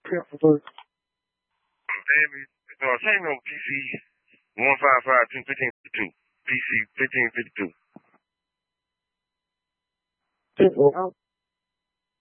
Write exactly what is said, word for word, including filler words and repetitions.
Baby, no, same on P C one five five two fifteen fifty two. P C fifteen fifty two.